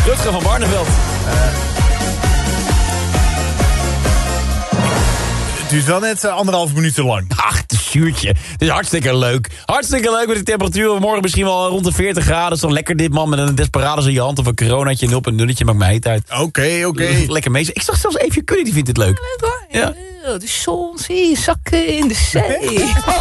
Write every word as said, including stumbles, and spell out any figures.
Rutger van Barneveld. Het duurt wel net uh, anderhalf minuut te lang. Ach, het zuurtje. Het is hartstikke leuk. Hartstikke leuk met de temperatuur. Morgen misschien wel rond de veertig graden. Is toch lekker dit, man. Met een Desperados in je hand of een coronaatje nul punt nul. Maakt mij niet uit. Oké, okay, oké. Okay. Lekker mee. Ik zag zelfs even Kunny, die vindt dit leuk. Ja, leuk hoor. Ja. De zon zie je zakken in de zee.